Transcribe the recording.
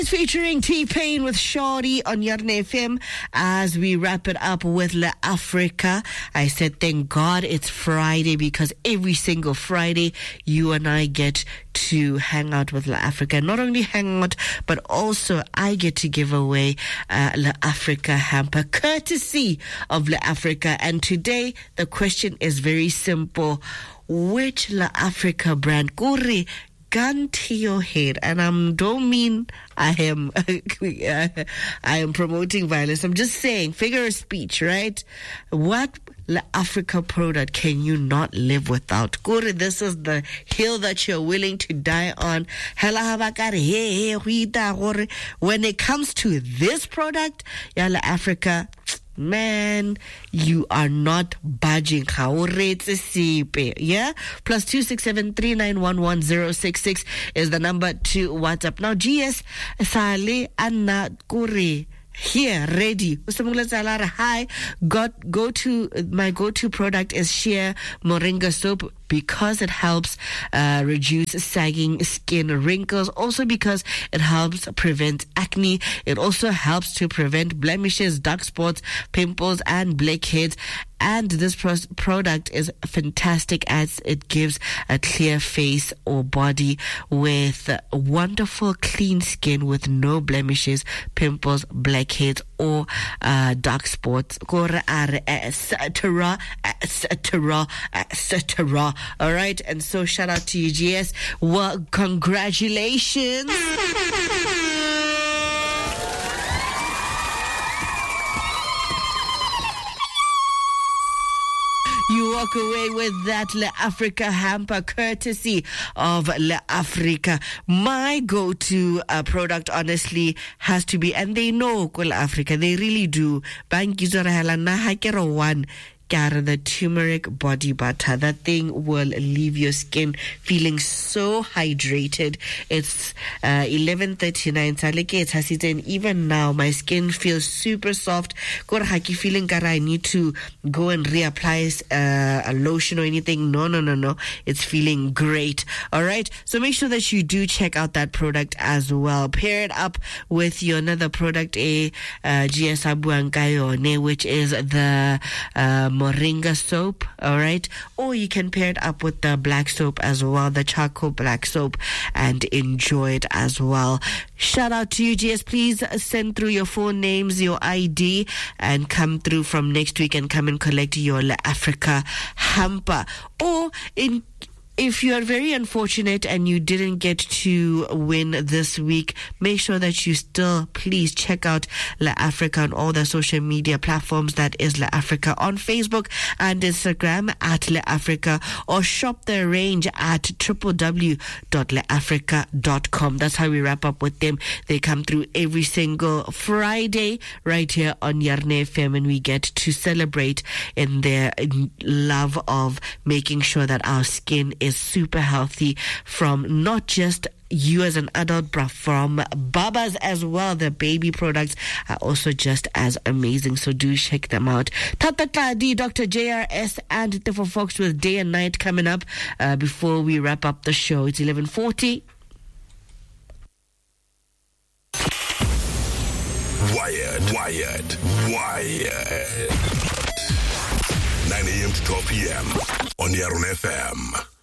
Featuring T-Pain with Shawty on Yarne FM as we wrap it up with La Africa. I said thank God it's Friday, because every single Friday you and I get to hang out with La Africa. Not only hang out, but also I get to give away La Africa hamper courtesy of La Africa. And today the question is very simple. Which La Africa brand? Kuri, gun to your head, and I don't mean I am promoting violence. I'm just saying, figure of speech, right? What La Africa product can you not live without? Kuri, this is the hill that you're willing to die on. When it comes to this product, La Africa, man, you are not budging. Yeah? Plus 267-391-1066 is the number to WhatsApp. Now, GS Sale Anna Kuri here, ready. Hi, my go-to product is Shea Moringa soap, because it helps reduce sagging skin wrinkles. Also because it helps prevent acne. It also helps to prevent blemishes, dark spots, pimples, and blackheads. And this product is fantastic as it gives a clear face or body with wonderful clean skin with no blemishes, pimples, blackheads, or dark spots. All right, and so shout out to you, GS. Well, congratulations. You walk away with that La Africa hamper courtesy of La Africa. My go-to product, honestly, has to be, and they know La Africa, they really do. The turmeric body butter. That thing will leave your skin feeling so hydrated. It's 11:39. And even now, my skin feels super soft. Feeling I need to go and reapply a lotion or anything. No. It's feeling great. All right. So make sure that you do check out that product as well. Pair it up with your another product, GS Abuankayone, which is the Moringa soap, all right? Or you can pair it up with the black soap as well, the charcoal black soap, and enjoy it as well. Shout out to you, GS. Please send through your full names, your ID, and come through from next week and come and collect your La Africa hamper. Or if you are very unfortunate and you didn't get to win this week, make sure that you still please check out La Africa on all the social media platforms. That is La Africa on Facebook and Instagram at La Africa, or shop their range at www.laafrica.com. That's how we wrap up with them. They come through every single Friday right here on Yarne FM, and we get to celebrate in their love of making sure that our skin is super healthy, from not just you as an adult, but from babas as well. The baby products are also just as amazing, so do check them out. Tata Tladi, Dr. JRS, and Tifo Fox with Day and Night coming up before we wrap up the show. It's 11:40. Wired. 9 a.m. to 12 p.m. on Yarn FM.